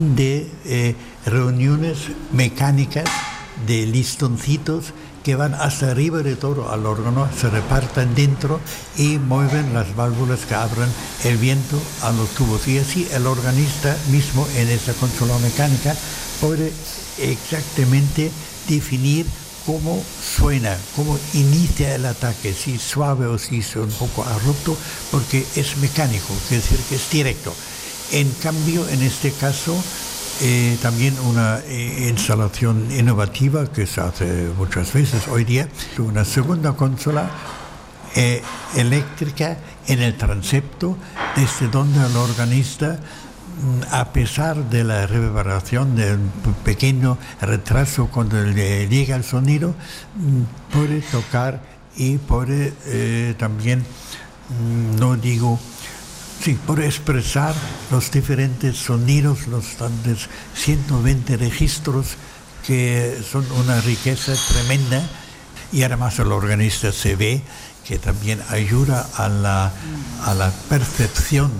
de reuniones mecánicas de listoncitos que van hasta arriba de todo al órgano, se reparten dentro y mueven las válvulas que abren el viento a los tubos. Y así el organista mismo en esa consola mecánica puede exactamente definir cómo suena, cómo inicia el ataque, si suave o si es un poco abrupto, porque es mecánico, quiere decir que es directo. En cambio, en este caso, también una instalación innovativa que se hace muchas veces hoy día, una segunda consola eléctrica en el transepto, desde donde el organista, a pesar de la reverberación, del pequeño retraso cuando le llega el sonido, puede tocar y puede también, puede expresar los diferentes sonidos, los 120 registros que son una riqueza tremenda, y además el organista se ve que también ayuda a la percepción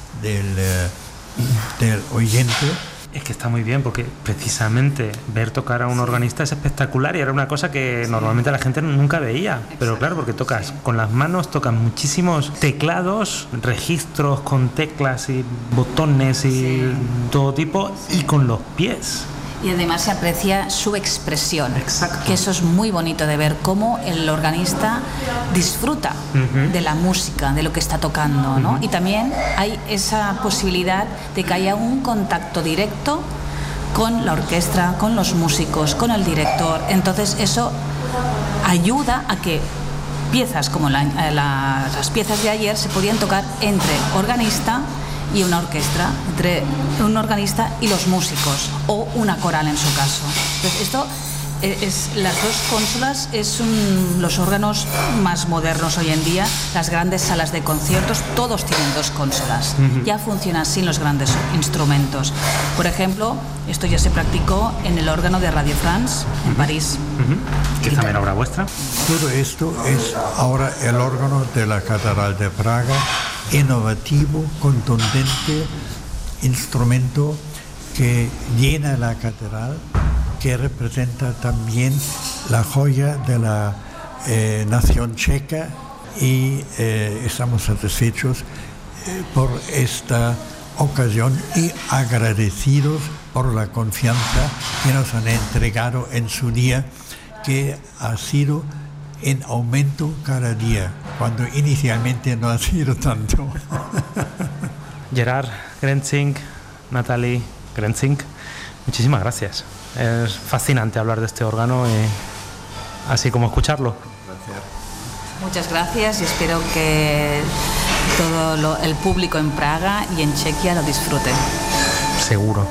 del oyente. Es que está muy bien, porque precisamente ver tocar a un organista es espectacular y era una cosa que normalmente la gente nunca veía. Pero claro, porque tocas con las manos, tocas muchísimos teclados, registros con teclas y botones y todo tipo, y con los pies. Y además se aprecia su expresión. Exacto. Que eso es muy bonito de ver, cómo el organista disfruta de la música, de lo que está tocando, ¿no? Y también hay esa posibilidad de que haya un contacto directo con la orquesta, con los músicos, con el director. Entonces eso ayuda a que piezas como las piezas de ayer se podían tocar entre organista y una orquesta, entre un organista y los músicos, o una coral en su caso. Entonces esto las dos consolas los órganos más modernos hoy en día, las grandes salas de conciertos, todos tienen dos consolas. Ya funciona así en los grandes instrumentos. Por ejemplo, esto ya se practicó en el órgano de Radio France en París. Que es también obra vuestra. Todo esto es ahora el órgano de la Catedral de Praga, innovativo, contundente, instrumento que llena la catedral, que representa también la joya de la nación checa, y estamos satisfechos por esta ocasión y agradecidos por la confianza que nos han entregado en su día, que ha sido en aumento cada día, cuando inicialmente no ha sido tanto. Gerard Grenzing, Natalie Grenzing, muchísimas gracias. Es fascinante hablar de este órgano, así como escucharlo. Gracias. Muchas gracias, y espero que todo el público en Praga y en Chequia lo disfrute. Seguro.